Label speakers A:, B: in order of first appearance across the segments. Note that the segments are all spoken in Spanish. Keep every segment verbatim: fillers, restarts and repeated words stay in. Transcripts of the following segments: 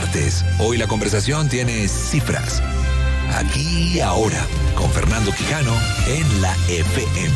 A: martes. Hoy la conversación tiene cifras. Aquí y ahora, con Fernando Quijano en la F M.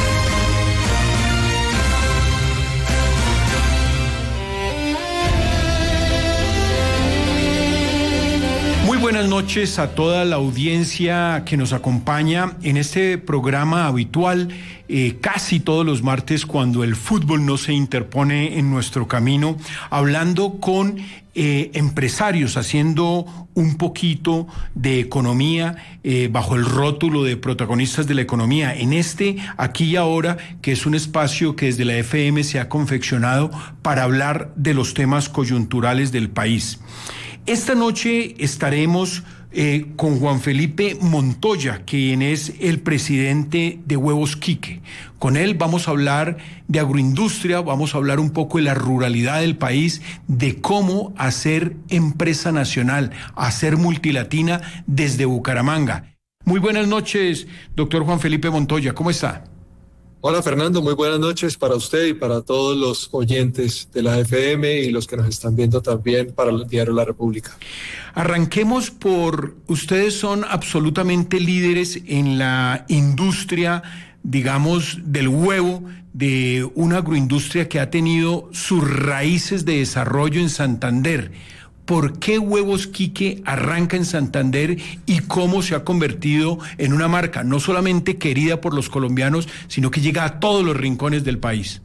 B: Muy buenas noches a toda la audiencia que nos acompaña en este programa habitual, eh, casi todos los martes cuando el fútbol no se interpone en nuestro camino, hablando con eh, empresarios, haciendo un poquito de economía eh, bajo el rótulo de protagonistas de la economía. En este Aquí y Ahora, que es un espacio que desde la F M se ha confeccionado para hablar de los temas coyunturales del país. Esta noche estaremos eh, con Juan Felipe Montoya, quien es el presidente de Huevos Quique. Con él vamos a hablar de agroindustria, vamos a hablar un poco de la ruralidad del país, de cómo hacer empresa nacional, hacer multilatina desde Bucaramanga. Muy buenas noches, doctor Juan Felipe Montoya, ¿cómo está?
C: Hola Fernando, muy buenas noches para usted y para todos los oyentes de la F M y los que nos están viendo también para el Diario La República.
B: Arranquemos por, ustedes son absolutamente líderes en la industria, digamos, del huevo, de una agroindustria que ha tenido sus raíces de desarrollo en Santander. ¿Por qué Huevos Quique arranca en Santander y cómo se ha convertido en una marca no solamente querida por los colombianos, sino que llega a todos los rincones del país?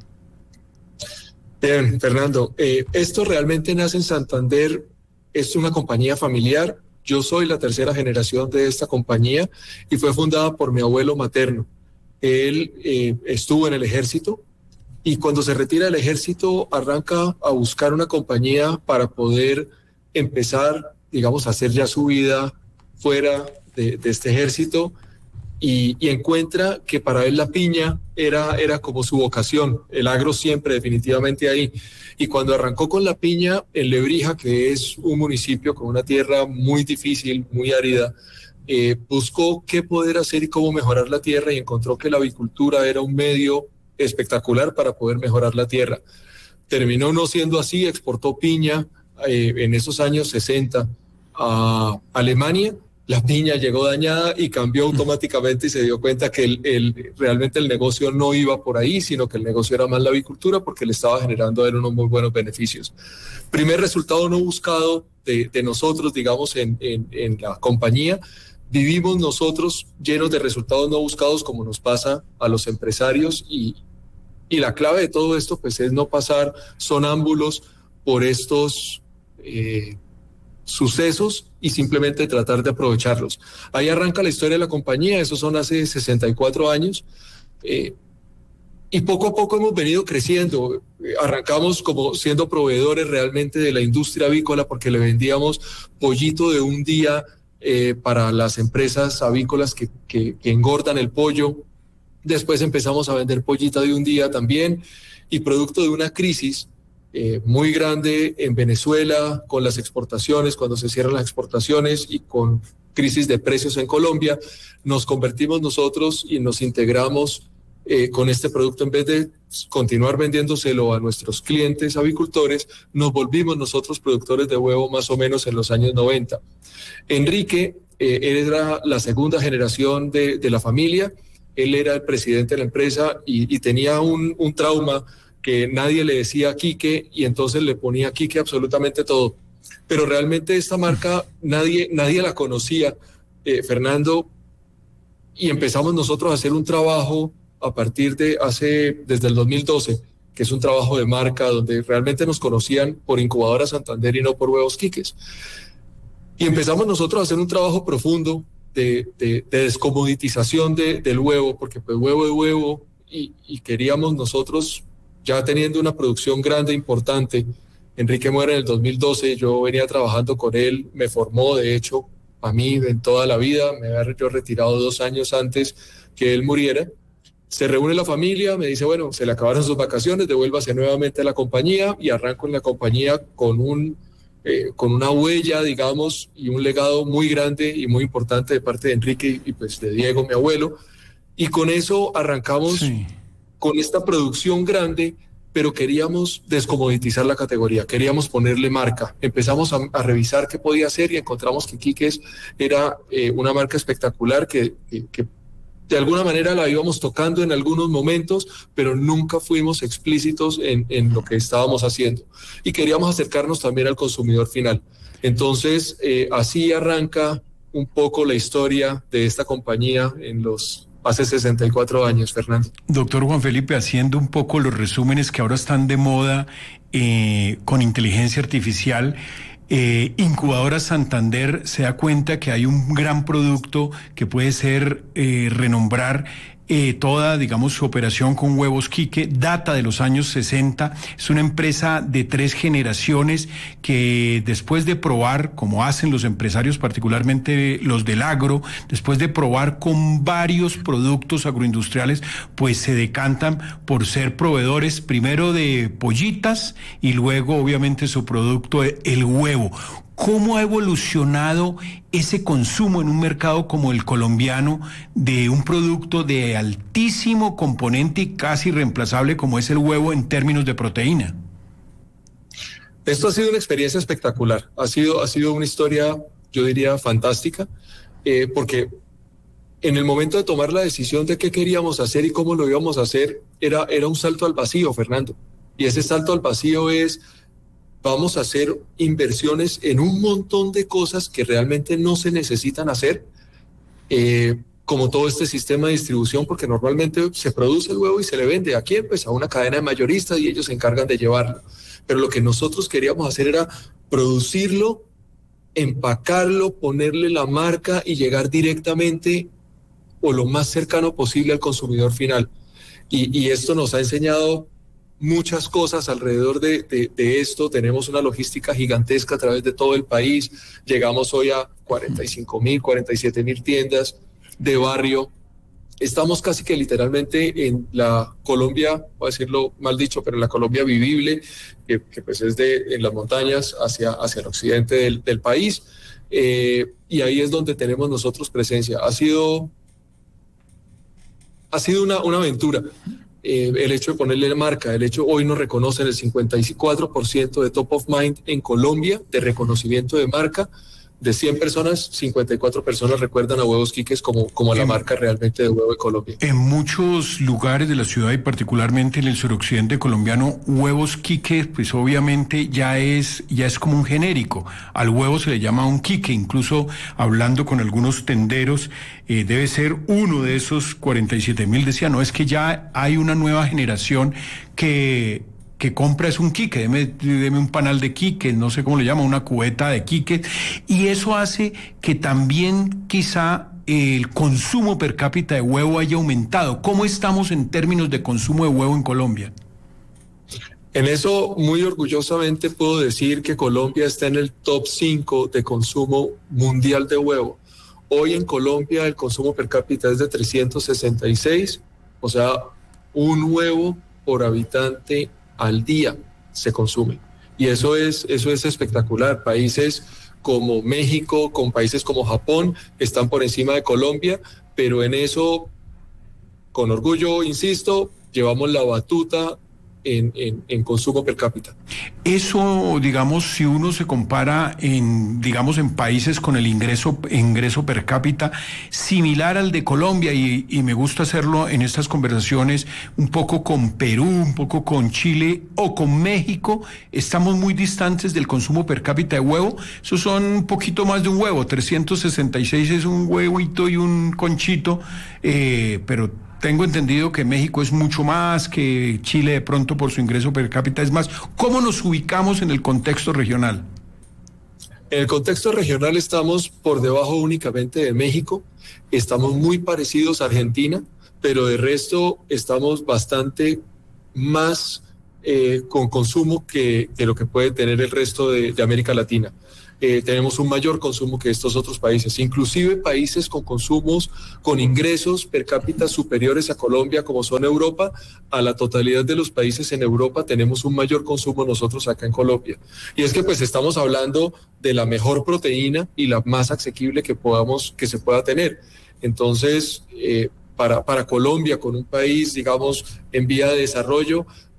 C: Bien, Fernando, eh, esto realmente nace en Santander, es una compañía familiar. Yo soy la tercera generación de esta compañía y fue fundada por mi abuelo materno. Él eh, estuvo en el ejército y cuando se retira del ejército arranca a buscar una compañía para poder empezar, digamos, a hacer ya su vida fuera de, de este ejército y, y encuentra que para él la piña era, era como su vocación, el agro siempre definitivamente ahí. Y cuando arrancó con la piña en Lebrija, que es un municipio con una tierra muy difícil, muy árida, eh, buscó qué poder hacer y cómo mejorar la tierra y encontró que la avicultura era un medio espectacular para poder mejorar la tierra. Terminó no siendo así, exportó piña eh, en esos años sesenta a Alemania. La piña llegó dañada y cambió automáticamente y se dio cuenta que el, el, realmente el negocio no iba por ahí, sino que el negocio era más la avicultura porque le estaba generando a él unos muy buenos beneficios. Primer resultado no buscado de, de nosotros, digamos, en, en, en la compañía. Vivimos nosotros llenos de resultados no buscados como nos pasa a los empresarios y, y la clave de todo esto pues es no pasar sonámbulos por estos eh, sucesos y simplemente tratar de aprovecharlos. Ahí arranca la historia de la compañía, esos son hace sesenta y cuatro años eh, y poco a poco hemos venido creciendo. Arrancamos como siendo proveedores realmente de la industria avícola porque le vendíamos pollito de un día Eh, para las empresas avícolas que, que, que engordan el pollo. Después empezamos a vender pollita de un día también y producto de una crisis eh, muy grande en Venezuela con las exportaciones, cuando se cierran las exportaciones y con crisis de precios en Colombia, nos convertimos nosotros y nos integramos eh, con este producto. En vez de continuar vendiéndoselo a nuestros clientes avicultores, nos volvimos nosotros productores de huevo más o menos en los años noventa. Enrique, eh, él era la segunda generación de, de la familia, él era el presidente de la empresa y, y tenía un, un trauma que nadie le decía a Quique y entonces le ponía a Quique absolutamente todo. Pero realmente esta marca nadie, nadie la conocía, eh, Fernando, y empezamos nosotros a hacer un trabajo a partir de hace, desde el dos mil doce, que es un trabajo de marca donde realmente nos conocían por Incubadora Santander y no por Huevos Quiques. Y empezamos nosotros a hacer un trabajo profundo de, de, de descomoditización de, del huevo, porque pues huevo es huevo, y, y queríamos nosotros, ya teniendo una producción grande, importante. Enrique muere en el dos mil doce, yo venía trabajando con él, me formó, de hecho, a mí en toda la vida, me había yo retirado dos años antes que él muriera. Se reúne la familia, me dice, bueno, se le acabaron sus vacaciones, devuélvase nuevamente a la compañía, y arranco en la compañía con un... Eh, con una huella, digamos, y un legado muy grande y muy importante de parte de Enrique y pues de Diego, mi abuelo, y con eso arrancamos sí. con esta producción grande pero queríamos descomoditizar la categoría, queríamos ponerle marca. Empezamos a, a revisar qué podía hacer y encontramos que Quiques era eh, una marca espectacular que, que, que de alguna manera la íbamos tocando en algunos momentos, pero nunca fuimos explícitos en, en lo que estábamos haciendo. Y queríamos acercarnos también al consumidor final. Entonces, eh, así arranca un poco la historia de esta compañía en los hace sesenta y cuatro años, Fernando.
B: Doctor Juan Felipe, haciendo un poco los resúmenes que ahora están de moda eh, con inteligencia artificial, eh, Incubadora Santander se da cuenta que hay un gran producto que puede ser eh, renombrar Eh, toda, digamos, su operación con Huevos Quique, data de los años sesenta, es una empresa de tres generaciones que después de probar, como hacen los empresarios, particularmente los del agro, después de probar con varios productos agroindustriales, pues se decantan por ser proveedores primero de pollitas y luego obviamente su producto, el huevo. ¿Cómo ha evolucionado ese consumo en un mercado como el colombiano de un producto de altísimo componente y casi reemplazable como es el huevo en términos de proteína?
C: Esto ha sido una experiencia espectacular, ha sido, ha sido una historia, yo diría, fantástica, eh, porque en el momento de tomar la decisión de qué queríamos hacer y cómo lo íbamos a hacer, era, era un salto al vacío, Fernando. Y ese salto al vacío es... vamos a hacer inversiones en un montón de cosas que realmente no se necesitan hacer, eh, como todo este sistema de distribución, porque normalmente se produce el huevo y se le vende a quién, pues a una cadena de mayoristas y ellos se encargan de llevarlo. Pero lo que nosotros queríamos hacer era producirlo, empacarlo, ponerle la marca y llegar directamente o lo más cercano posible al consumidor final. Y, y esto nos ha enseñado muchas cosas alrededor de, de, de esto. Tenemos una logística gigantesca a través de todo el país. Llegamos hoy a cuarenta y cinco mil, cuarenta y siete mil tiendas de barrio. Estamos casi que literalmente en la Colombia, voy a decirlo mal dicho, pero en la Colombia vivible, que, que pues es de en las montañas hacia, hacia el occidente del, del país. Eh, y ahí es donde tenemos nosotros presencia. Ha sido, ha sido una, una aventura. Eh, el hecho de ponerle marca, el hecho hoy nos reconocen el cincuenta y cuatro por ciento de top of mind en Colombia de reconocimiento de marca. De cien personas, cincuenta y cuatro personas recuerdan a Huevos Quiques como, como la marca realmente de huevo de Colombia.
B: En muchos lugares de la ciudad y particularmente en el suroccidente colombiano, Huevos Quique, pues obviamente ya es, ya es como un genérico. Al huevo se le llama un quique, incluso hablando con algunos tenderos, eh, debe ser uno de esos cuarenta y siete mil, decía, no, es que ya hay una nueva generación que... que compra es un quique, deme, deme un panal de quique, no sé cómo le llama, una cubeta de quique, y eso hace que también quizá el consumo per cápita de huevo haya aumentado. ¿Cómo estamos en términos de consumo de huevo en Colombia?
C: En eso, muy orgullosamente puedo decir que Colombia está en el top cinco de consumo mundial de huevo. Hoy en Colombia el consumo per cápita es de trescientos sesenta y seis, o sea, un huevo por habitante al día se consume. Y eso es, eso es espectacular. Países como México, con países como Japón, están por encima de Colombia, pero en eso, con orgullo, insisto, llevamos la batuta en, en, en consumo per cápita.
B: Eso, digamos, si uno se compara en, digamos, en países con el ingreso, ingreso per cápita similar al de Colombia, y, y me gusta hacerlo en estas conversaciones un poco con Perú, un poco con Chile o con México, estamos muy distantes del consumo per cápita de huevo. Eso son un poquito más de un huevo, trescientos sesenta y seis es un huevito y un conchito, eh, pero tengo entendido que México es mucho más, que Chile de pronto por su ingreso per cápita es más. ¿Cómo nos ubicamos en el contexto regional?
C: En el contexto regional estamos por debajo únicamente de México, estamos muy parecidos a Argentina, pero de resto estamos bastante más eh, con consumo que, que lo que puede tener el resto de, de América Latina. Eh, tenemos un mayor consumo que estos otros países, inclusive países con consumos, con ingresos per cápita superiores a Colombia, como son Europa. A la totalidad de los países en Europa tenemos un mayor consumo nosotros acá en Colombia. Y es que pues estamos hablando de la mejor proteína y la más asequible que podamos, que se pueda tener. Entonces, eh, para, para Colombia, con un país, digamos, en vía de desarrollo,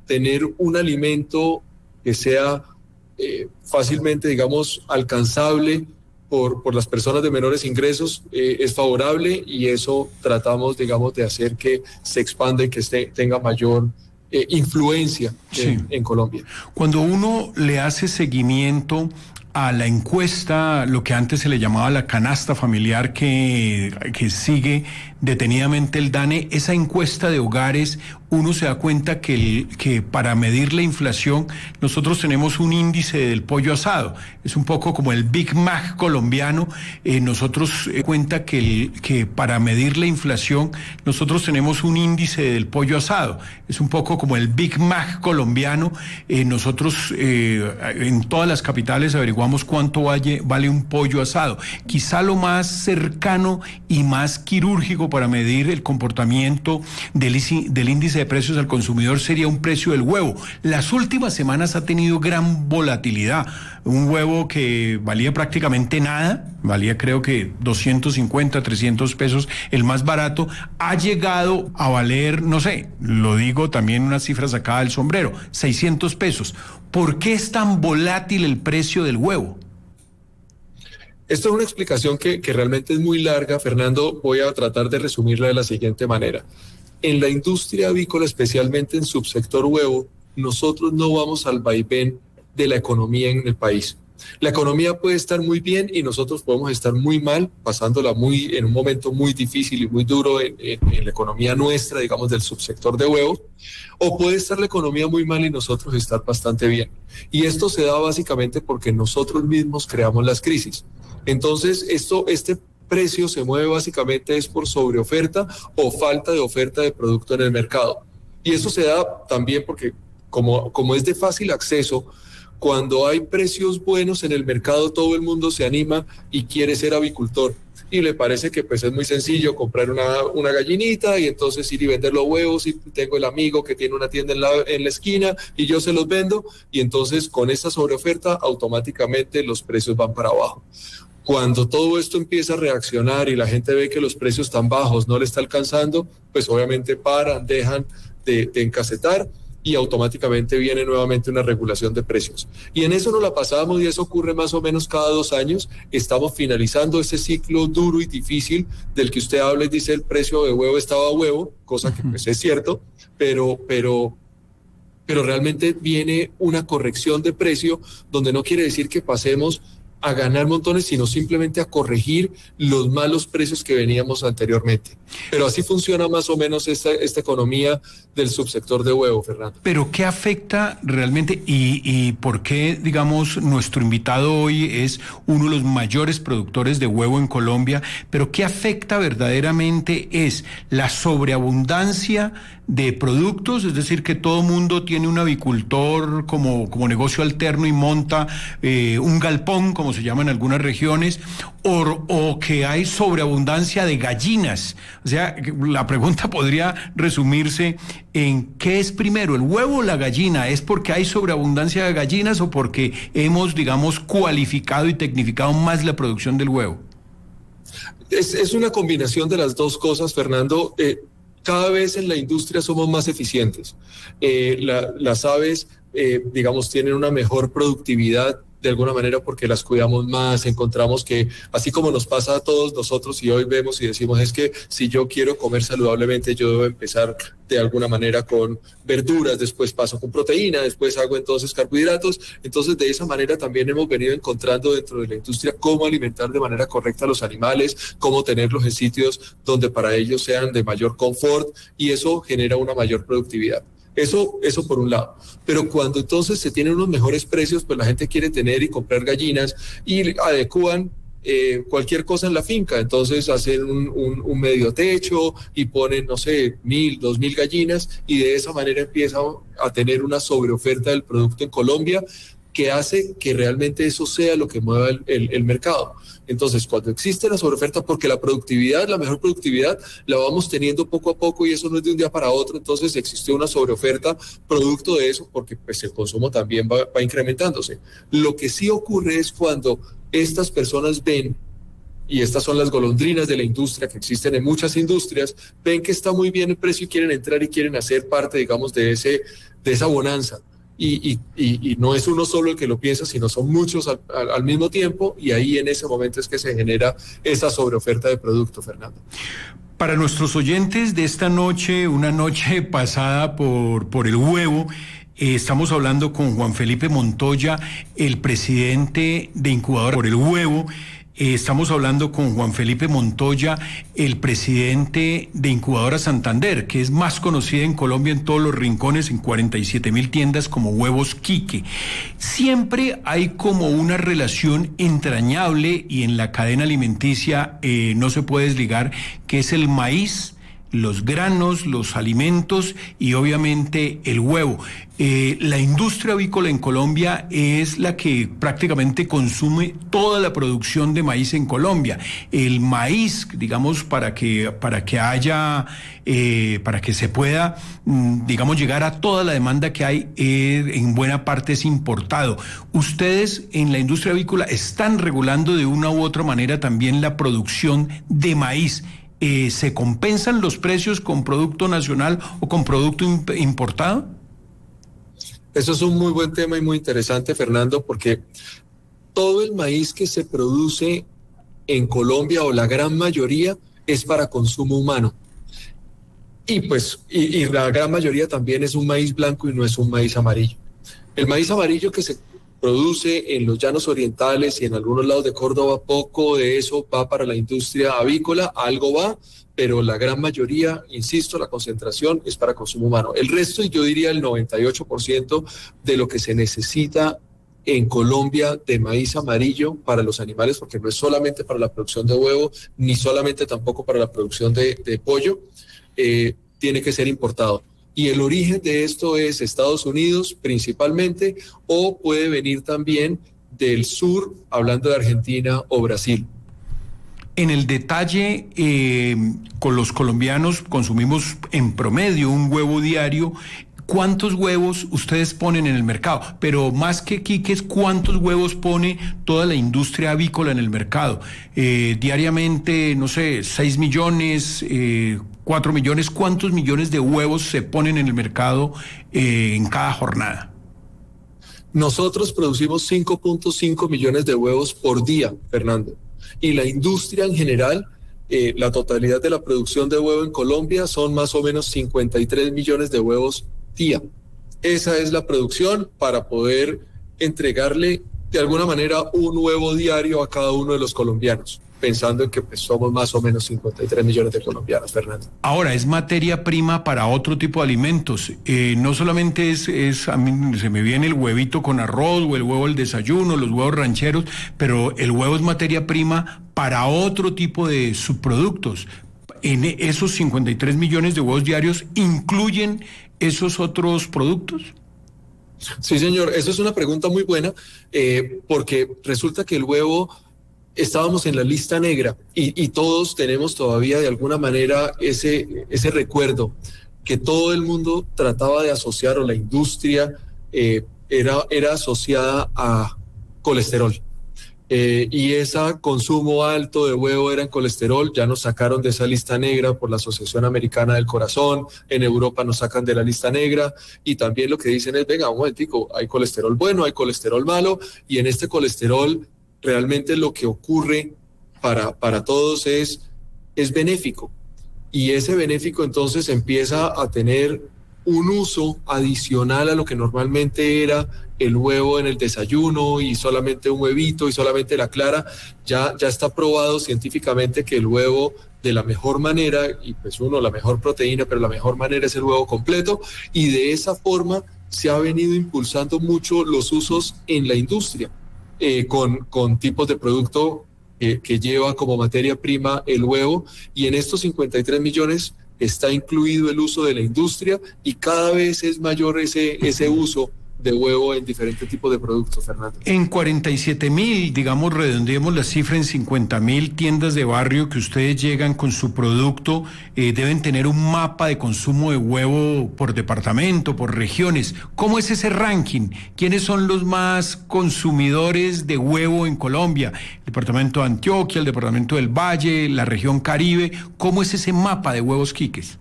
C: tener un alimento que sea eh, fácilmente, digamos, alcanzable por, por las personas de menores ingresos eh, es favorable, y eso tratamos, digamos, de hacer que se expanda y que esté, tenga mayor eh, influencia
B: Sí.
C: en, en Colombia.
B: Cuando uno le hace seguimiento a la encuesta, lo que antes se le llamaba la canasta familiar, que, que sigue detenidamente el DANE, esa encuesta de hogares, uno se da cuenta que, el, que para medir la inflación nosotros tenemos un índice del pollo asado. Es un poco como el Big Mac colombiano. Eh, nosotros eh, cuenta que, el, que para medir la inflación nosotros tenemos un índice del pollo asado. Es un poco como el Big Mac colombiano. Eh, nosotros eh, en todas las capitales averiguamos cuánto vale, vale un pollo asado. Quizá lo más cercano y más quirúrgico para medir el comportamiento del, del índice de precios al consumidor sería un precio del huevo. Las últimas semanas ha tenido gran volatilidad. Un huevo que valía prácticamente nada, valía creo que doscientos cincuenta, trescientos pesos, el más barato, ha llegado a valer, no sé, lo digo también una cifra sacada del sombrero, seiscientos pesos. ¿Por qué es tan volátil el precio del huevo?
C: Esto es una explicación que, que realmente es muy larga, Fernando. Voy a tratar de resumirla de la siguiente manera. En la industria avícola, especialmente en subsector huevo, nosotros no vamos al vaivén de la economía en el país. La economía puede estar muy bien y nosotros podemos estar muy mal, pasándola muy en un momento muy difícil y muy duro en, en, en la economía nuestra, digamos, del subsector de huevos, o puede estar la economía muy mal y nosotros estar bastante bien. Y esto se da básicamente porque nosotros mismos creamos las crisis. Entonces, esto, este precio se mueve básicamente es por sobreoferta o falta de oferta de producto en el mercado. Y eso se da también porque, como, como es de fácil acceso, cuando hay precios buenos en el mercado, todo el mundo se anima y quiere ser avicultor. Y le parece que pues es muy sencillo comprar una, una gallinita y entonces ir y vender los huevos, y tengo el amigo que tiene una tienda en la, en la esquina y yo se los vendo, y entonces con esta sobreoferta automáticamente los precios van para abajo. Cuando todo esto empieza a reaccionar y la gente ve que los precios tan bajos no le está alcanzando, pues obviamente paran, dejan de, de encasetar, y automáticamente viene nuevamente una regulación de precios. Y en eso nos la pasamos, y eso ocurre más o menos cada dos años. Estamos finalizando ese ciclo duro y difícil del que usted habla y dice el precio de huevo estaba a huevo, cosa que pues es cierto, pero, pero, pero realmente viene una corrección de precio, donde no quiere decir que pasemos a ganar montones, sino simplemente a corregir los malos precios que veníamos anteriormente. Pero así funciona más o menos esta, esta economía del subsector de huevo, Fernando.
B: ¿Pero qué afecta realmente y, y por qué, digamos, nuestro invitado hoy es uno de los mayores productores de huevo en Colombia? ¿Pero qué afecta verdaderamente es la sobreabundancia de productos? Es decir, que todo mundo tiene un avicultor como, como negocio alterno y monta eh, un galpón, como se llama en algunas regiones, o, o que hay sobreabundancia de gallinas. O sea, la pregunta podría resumirse en ¿qué es primero, el huevo o la gallina? ¿Es porque hay sobreabundancia de gallinas o porque hemos, digamos, cualificado y tecnificado más la producción del huevo?
C: Es, es una combinación de las dos cosas, Fernando. Eh, cada vez en la industria somos más eficientes. Eh, la, las aves, eh, digamos, tienen una mejor productividad de alguna manera porque las cuidamos más. Encontramos que así como nos pasa a todos nosotros, y hoy vemos y decimos es que si yo quiero comer saludablemente yo debo empezar de alguna manera con verduras, después paso con proteína, después hago entonces carbohidratos. Entonces de esa manera también hemos venido encontrando dentro de la industria cómo alimentar de manera correcta a los animales, cómo tenerlos en sitios donde para ellos sean de mayor confort, y eso genera una mayor productividad. Eso, eso por un lado. Pero cuando entonces se tienen unos mejores precios, pues la gente quiere tener y comprar gallinas y adecúan eh, cualquier cosa en la finca. Entonces hacen un, un, un medio techo y ponen, no sé, mil, dos mil gallinas, y de esa manera empiezan a tener una sobreoferta del producto en Colombia, que hace que realmente eso sea lo que mueva el, el, el mercado. Entonces, cuando existe la sobreoferta, porque la productividad, la mejor productividad, la vamos teniendo poco a poco, y eso no es de un día para otro, entonces existe una sobreoferta producto de eso, porque pues el consumo también va, va incrementándose. Lo que sí ocurre es cuando estas personas ven y estas son las golondrinas de la industria que existen en muchas industrias, ven que está muy bien el precio y quieren entrar y quieren hacer parte, digamos, de, ese, de esa bonanza. Y, y, y, y no es uno solo el que lo piensa, sino son muchos al, al, al mismo tiempo, y ahí en ese momento es que se genera esa sobreoferta de producto, Fernando.
B: Para nuestros oyentes de esta noche, una noche pasada por, por el huevo, eh, estamos hablando con Juan Felipe Montoya, el presidente de Incubadora por el Huevo. Eh, estamos hablando con Juan Felipe Montoya, el presidente de Incubadora Santander, que es más conocida en Colombia en todos los rincones, en cuarenta y siete mil tiendas como Huevos Quique. Siempre hay como una relación entrañable y en la cadena alimenticia eh, no se puede desligar, que es el maíz, los granos, los alimentos y obviamente el huevo. Eh, la industria avícola en Colombia es la que prácticamente consume toda la producción de maíz en Colombia. El maíz, digamos, para que, para que haya, eh, para que se pueda, digamos, llegar a toda la demanda que hay, eh, en buena parte es importado. Ustedes en la industria avícola están regulando de una u otra manera también la producción de maíz. Eh, ¿Se compensan los precios con producto nacional o con producto imp- importado?
C: Eso es un muy buen tema y muy interesante, Fernando, porque todo el maíz que se produce en Colombia, o la gran mayoría, es para consumo humano. Y pues, y, y la gran mayoría también es un maíz blanco y no es un maíz amarillo. El maíz amarillo que se produce en los llanos orientales y en algunos lados de Córdoba, poco de eso va para la industria avícola, algo va, pero la gran mayoría, insisto, la concentración es para consumo humano. El resto, y yo diría el noventa y ocho por ciento de lo que se necesita en Colombia de maíz amarillo para los animales, porque no es solamente para la producción de huevo, ni solamente tampoco para la producción de, de pollo, eh, tiene que ser importado. Y el origen de esto es Estados Unidos principalmente, o puede venir también del sur, hablando de Argentina o Brasil.
B: En el detalle, eh, con los colombianos consumimos en promedio un huevo diario. ¿Cuántos huevos ustedes ponen en el mercado? Pero más que quiques, ¿cuántos huevos pone toda la industria avícola en el mercado? Eh, diariamente, no sé, seis millones, eh, cuatro millones. ¿Cuántos millones de huevos se ponen en el mercado eh, en cada jornada?
C: Nosotros producimos cinco punto cinco millones de huevos por día, Fernando. Y la industria en general, eh, la totalidad de la producción de huevo en Colombia son más o menos cincuenta y tres millones de huevos día. Esa es la producción para poder entregarle de alguna manera un huevo diario a cada uno de los colombianos, pensando en que pues, somos más o menos cincuenta y tres millones de colombianos, Fernando.
B: Ahora, es materia prima para otro tipo de alimentos. Eh, no solamente es, es, a mí se me viene el huevito con arroz o el huevo del desayuno, los huevos rancheros, pero el huevo es materia prima para otro tipo de subproductos. En esos cincuenta y tres millones de huevos diarios, ¿incluyen esos otros productos?
C: Sí, señor, eso es una pregunta muy buena, eh, porque resulta que el huevo, estábamos en la lista negra y, y todos tenemos todavía de alguna manera ese, ese recuerdo que todo el mundo trataba de asociar, o la industria eh, era, era asociada a colesterol. Eh, y ese consumo alto de huevo era en colesterol. Ya nos sacaron de esa lista negra por la Asociación Americana del Corazón. En Europa nos sacan de la lista negra, y también lo que dicen es, venga, un momentico, hay colesterol bueno, hay colesterol malo, y en este colesterol realmente lo que ocurre para, para todos es, es benéfico, y ese benéfico entonces empieza a tener un uso adicional a lo que normalmente era el huevo en el desayuno y solamente un huevito y solamente la clara. Ya, ya está probado científicamente que el huevo, de la mejor manera, y pues uno, la mejor proteína, pero la mejor manera es el huevo completo, y de esa forma se ha venido impulsando mucho los usos en la industria, eh, con, con tipos de producto eh, que lleva como materia prima el huevo, y en estos cincuenta y tres millones está incluido el uso de la industria, y cada vez es mayor ese, ese uso de huevo en diferentes tipos de productos, Fernando.
B: En cuarenta y siete mil, digamos, redondeemos la cifra en cincuenta mil tiendas de barrio que ustedes llegan con su producto, eh, deben tener un mapa de consumo de huevo por departamento, por regiones. ¿Cómo es ese ranking? ¿Quiénes son los más consumidores de huevo en Colombia? El departamento de Antioquia, el departamento del Valle, la región Caribe. ¿Cómo es ese mapa de huevos Quiques?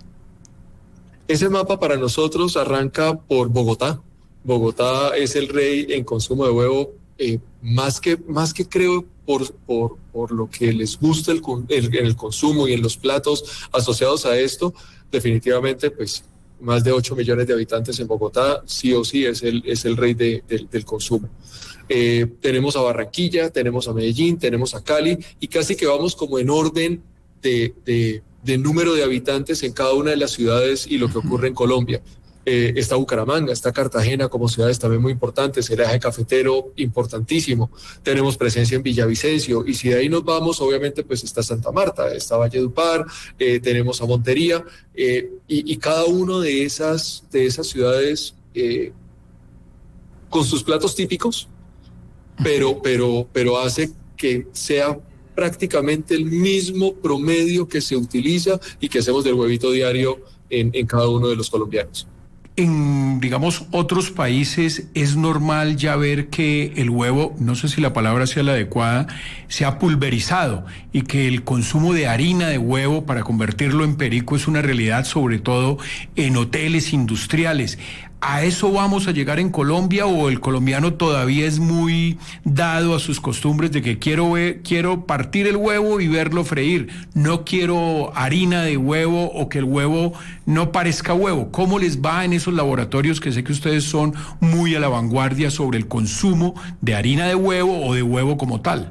C: Ese mapa para nosotros arranca por Bogotá. Bogotá es el rey en consumo de huevo, eh, más que más que creo por, por, por lo que les gusta el, el, en el consumo y en los platos asociados a esto. Definitivamente, pues más de ocho millones de habitantes en Bogotá, sí o sí es el, es el rey de, de, del consumo. Eh, tenemos a Barranquilla, tenemos a Medellín, tenemos a Cali, y casi que vamos como en orden de, de, de número de habitantes en cada una de las ciudades y lo que ocurre en Colombia. Eh, está Bucaramanga, está Cartagena como ciudades también muy importantes, el eje cafetero importantísimo, tenemos presencia en Villavicencio, y si de ahí nos vamos, obviamente pues está Santa Marta, está Valledupar, eh, tenemos a Montería, eh, y, y cada uno de esas, de esas ciudades eh, con sus platos típicos, pero, pero, pero hace que sea prácticamente el mismo promedio que se utiliza y que hacemos del huevito diario en, en cada uno de los colombianos.
B: En, digamos, otros países es normal ya ver que el huevo, no sé si la palabra sea la adecuada, se ha pulverizado y que el consumo de harina de huevo para convertirlo en perico es una realidad, sobre todo en hoteles industriales. ¿A eso vamos a llegar en Colombia o el colombiano todavía es muy dado a sus costumbres de que quiero ver, quiero partir el huevo y verlo freír? No quiero harina de huevo o que el huevo no parezca huevo. ¿Cómo les va en esos laboratorios que sé que ustedes son muy a la vanguardia sobre el consumo de harina de huevo o de huevo como tal?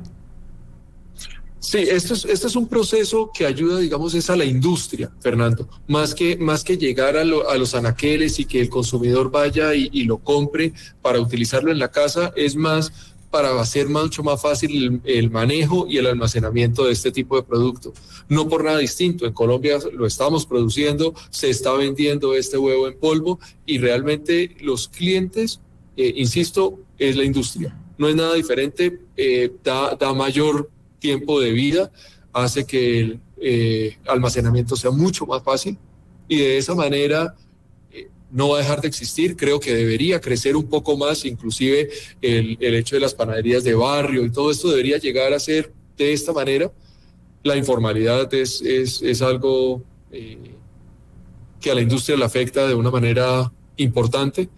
C: Sí, esto es, esto es un proceso que ayuda, digamos, es a la industria, Fernando, más que, más que llegar a, lo, a los anaqueles y que el consumidor vaya y, y lo compre para utilizarlo en la casa, es más para hacer mucho más fácil el, el manejo y el almacenamiento de este tipo de producto. No por nada distinto, en Colombia lo estamos produciendo, se está vendiendo este huevo en polvo y realmente los clientes, eh, insisto, es la industria. No es nada diferente, eh, da, da mayor tiempo de vida, hace que el eh, almacenamiento sea mucho más fácil y de esa manera eh, no va a dejar de existir. Creo que debería crecer un poco más, inclusive el, el hecho de las panaderías de barrio y todo esto debería llegar a ser de esta manera. La informalidad es, es, es algo eh, que a la industria le afecta de una manera importante.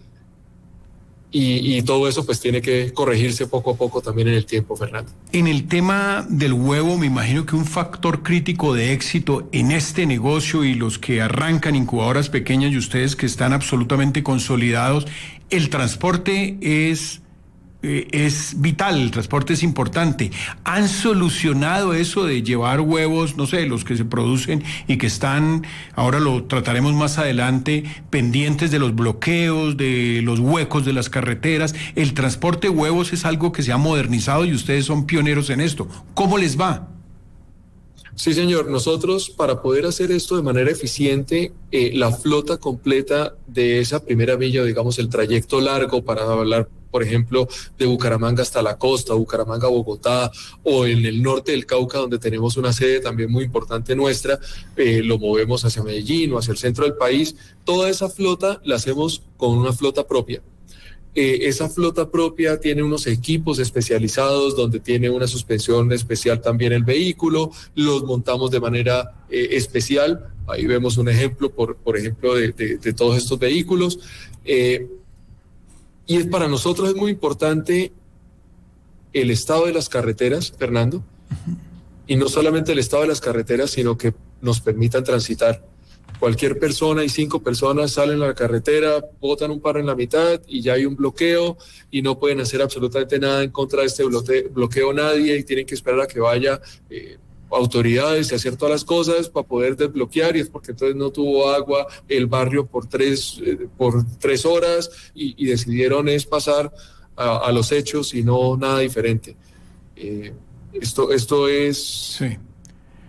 C: Y, y todo eso pues tiene que corregirse poco a poco también en el tiempo, Fernando.
B: En el tema del huevo, me imagino que un factor crítico de éxito en este negocio y los que arrancan incubadoras pequeñas y ustedes que están absolutamente consolidados, el transporte es... es vital, el transporte es importante. ¿Han solucionado eso de llevar huevos, no sé, los que se producen y que están, ahora lo trataremos más adelante, pendientes de los bloqueos, de los huecos de las carreteras? El transporte de huevos es algo que se ha modernizado y ustedes son pioneros en esto. ¿Cómo les va?
C: Sí, señor. Nosotros, para poder hacer esto de manera eficiente, eh, la flota completa de esa primera milla, digamos, el trayecto largo para hablar, por ejemplo, de Bucaramanga hasta la costa, Bucaramanga a Bogotá, o en el norte del Cauca, donde tenemos una sede también muy importante nuestra, eh, lo movemos hacia Medellín o hacia el centro del país. Toda esa flota la hacemos con una flota propia. Eh, esa flota propia tiene unos equipos especializados donde tiene una suspensión especial también el vehículo, los montamos de manera eh, especial. Ahí vemos un ejemplo, por, por ejemplo, de, de, de todos estos vehículos. Eh, y es, para nosotros es muy importante el estado de las carreteras, Fernando, y no solamente el estado de las carreteras, sino que nos permitan transitar. Cualquier persona y cinco personas salen a la carretera, botan un paro en la mitad y ya hay un bloqueo y no pueden hacer absolutamente nada en contra de este bloqueo, bloqueo nadie y tienen que esperar a que vaya eh, autoridades y hacer todas las cosas para poder desbloquear, y es porque entonces no tuvo agua el barrio por tres, eh, por tres horas y, y decidieron es pasar a, a los hechos y no nada diferente. Eh, esto, esto es...
B: Sí.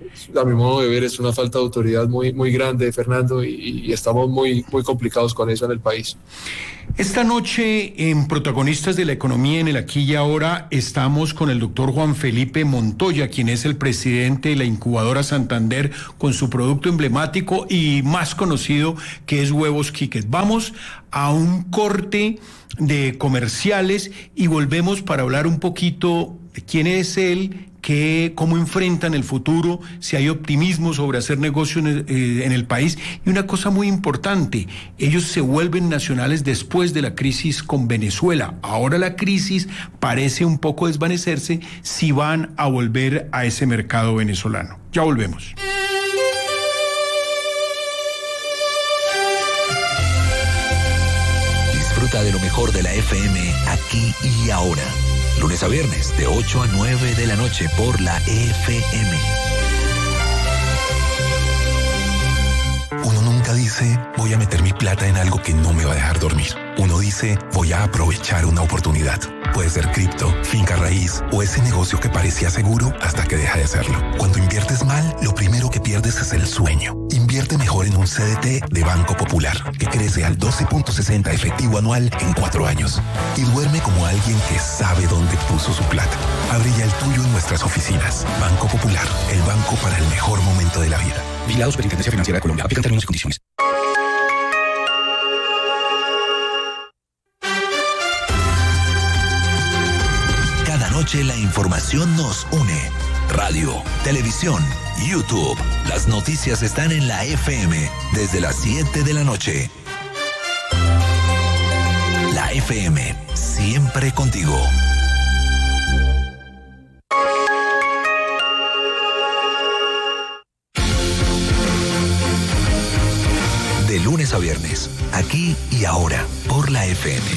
C: a mi modo de ver, es una falta de autoridad muy, muy grande, Fernando, y, y estamos muy, muy complicados con eso en el país.
B: Esta noche en Protagonistas de la Economía en el Aquí y Ahora estamos con el doctor Juan Felipe Montoya, quien es el presidente de la incubadora Santander con su producto emblemático y más conocido que es Huevos Quiques. Vamos a un corte de comerciales y volvemos para hablar un poquito de quién es él, que, cómo enfrentan el futuro, si hay optimismo sobre hacer negocio en el, eh, en el país. Y una cosa muy importante, ellos se vuelven nacionales después de la crisis con Venezuela. Ahora la crisis parece un poco desvanecerse si van a volver a ese mercado venezolano. Ya volvemos.
A: Disfruta de lo mejor de la F M aquí y ahora. Lunes a viernes de ocho a nueve de la noche por la F M.
D: Uno nunca dice, voy a meter mi plata en algo que no me va a dejar dormir. Uno dice, voy a aprovechar una oportunidad. Puede ser cripto, finca raíz o ese negocio que parecía seguro hasta que deja de serlo. Cuando inviertes mal, lo primero que pierdes es el sueño. Invierte mejor en un C D T de Banco Popular, que crece al doce punto sesenta efectivo anual en cuatro años. Y duerme como alguien que sabe dónde puso su plata. Abre ya el tuyo en nuestras oficinas. Banco Popular, el banco para el mejor momento de la vida.
E: Vigilado Superintendencia Financiera de Colombia. Aplican términos y condiciones.
A: Cada noche la información nos une. Radio, televisión, YouTube. Las noticias están en la F M desde las siete de la noche. La F M, siempre contigo. De lunes a viernes, aquí y ahora, por la F M.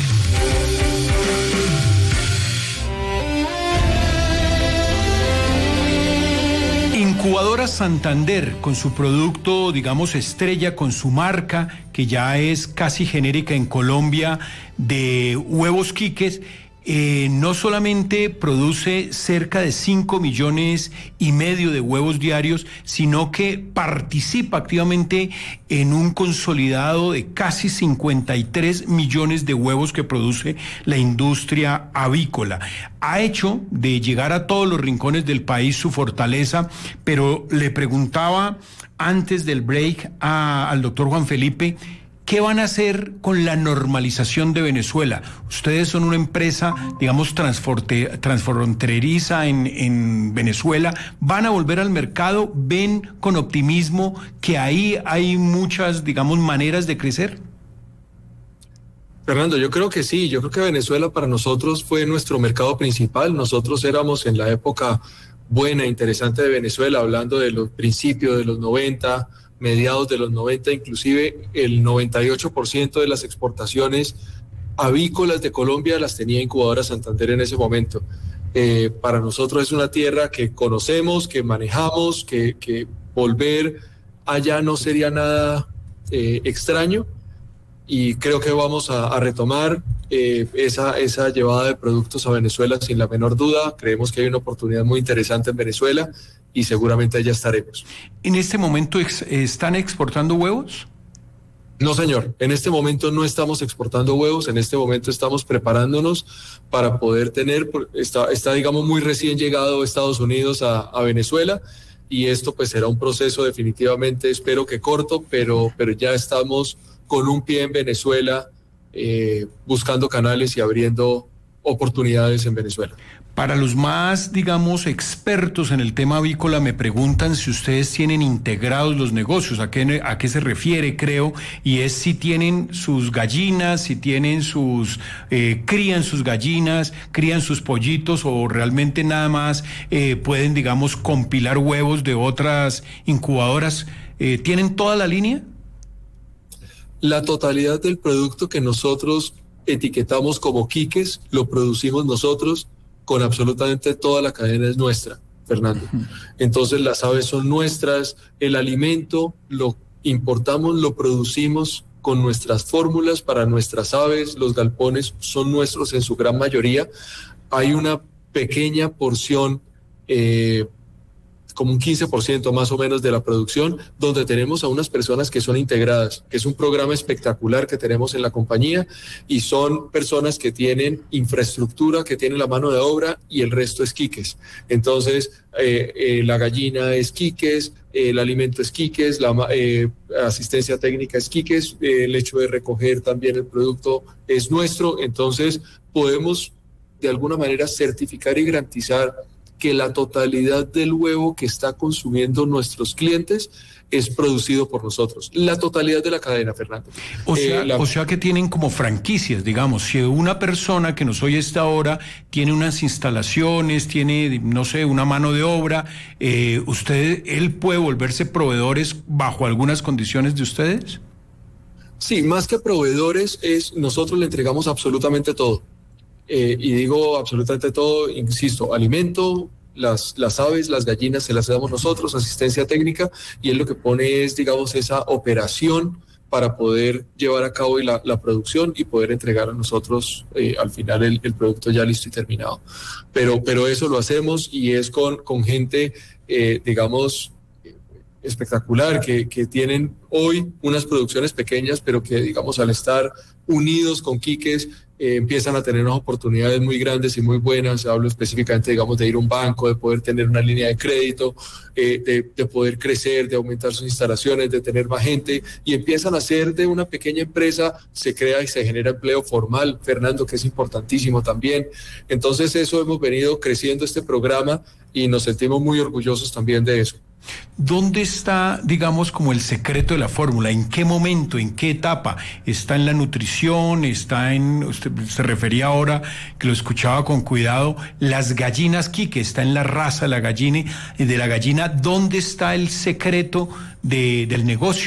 B: Incubadora Santander, con su producto, digamos, estrella, con su marca, que ya es casi genérica en Colombia, de Huevos Quiques, eh, no solamente produce cerca de cinco millones y medio de huevos diarios, sino que participa activamente en un consolidado de casi cincuenta y tres millones de huevos que produce la industria avícola. Ha hecho de llegar a todos los rincones del país su fortaleza, pero le preguntaba antes del break a, al doctor Juan Felipe, ¿qué van a hacer con la normalización de Venezuela? Ustedes son una empresa, digamos, transfronteriza en, en Venezuela. ¿Van a volver al mercado? ¿Ven con optimismo que ahí hay muchas, digamos, maneras de crecer?
C: Fernando, yo creo que sí. Yo creo que Venezuela para nosotros fue nuestro mercado principal. Nosotros éramos en la época buena, interesante de Venezuela, hablando de los principios de los noventa, mediados de los noventa, inclusive el noventa y ocho por ciento de las exportaciones avícolas de Colombia las tenía Incubadora Santander en ese momento. Eh, para nosotros es una tierra que conocemos, que manejamos, que, que volver allá no sería nada eh, extraño, y creo que vamos a, a retomar eh, esa, esa llevada de productos a Venezuela sin la menor duda. Creemos que hay una oportunidad muy interesante en Venezuela y seguramente allá estaremos.
B: ¿En este momento ex, están exportando huevos?
C: No, señor. En este momento no estamos exportando huevos. En este momento estamos preparándonos para poder tener, está, está digamos, muy recién llegado Estados Unidos a, a Venezuela, y esto pues será un proceso definitivamente, espero que corto, pero, pero ya estamos con un pie en Venezuela, eh, buscando canales y abriendo oportunidades en Venezuela.
B: Para los más, digamos, expertos en el tema avícola, me preguntan si ustedes tienen integrados los negocios, a qué, a qué se refiere, creo, y es si tienen sus gallinas, si tienen sus, eh, crían sus gallinas, crían sus pollitos, o realmente nada más eh, pueden, digamos, compilar huevos de otras incubadoras. Eh, ¿Tienen toda la línea?
C: La totalidad del producto que nosotros etiquetamos como Quiques lo producimos nosotros, con absolutamente toda la cadena es nuestra, Fernando. Entonces las aves son nuestras, el alimento lo importamos, lo producimos con nuestras fórmulas para nuestras aves, los galpones son nuestros en su gran mayoría. Hay una pequeña porción eh, como un quince por ciento más o menos de la producción, donde tenemos a unas personas que son integradas, que es un programa espectacular que tenemos en la compañía, y son personas que tienen infraestructura, que tienen la mano de obra, y el resto es quiques. Entonces, eh, eh, la gallina es quiques, eh, el alimento es quiques, la eh, asistencia técnica es quiques, eh, el hecho de recoger también el producto es nuestro. Entonces, podemos de alguna manera certificar y garantizar que la totalidad del huevo que está consumiendo nuestros clientes es producido por nosotros. La totalidad de la cadena, Fernando.
B: O sea,
C: eh, la...
B: o sea que tienen como franquicias, digamos. Si una persona que nos oye a esta hora tiene unas instalaciones, tiene, no sé, una mano de obra, eh, ¿usted, él puede volverse proveedores bajo algunas condiciones de ustedes?
C: Sí, más que proveedores, es nosotros le entregamos absolutamente todo. Eh, y digo absolutamente todo, insisto, alimento, las, las aves, las gallinas se las damos nosotros, asistencia técnica, y él lo que pone es, digamos, esa operación para poder llevar a cabo la, la producción y poder entregar a nosotros eh, al final el, el producto ya listo y terminado. Pero, pero eso lo hacemos, y es con, con gente, eh, digamos, espectacular, que, que tienen hoy unas producciones pequeñas, pero que, digamos, al estar unidos con quiques, eh, empiezan a tener unas oportunidades muy grandes y muy buenas. Hablo específicamente, digamos, de ir a un banco, de poder tener una línea de crédito, eh, de, de poder crecer, de aumentar sus instalaciones, de tener más gente, y empiezan a hacer de una pequeña empresa, se crea y se genera empleo formal, Fernando, que es importantísimo también. Entonces, eso hemos venido creciendo este programa y nos sentimos muy orgullosos también de eso.
B: ¿Dónde está, digamos, como el secreto de la fórmula? ¿En qué momento, en qué etapa? ¿Está en la nutrición? ¿Está en, usted se refería ahora, que lo escuchaba con cuidado, las gallinas quique? ¿Está en la raza de la gallina, de la gallina? ¿Dónde está el secreto de, del negocio?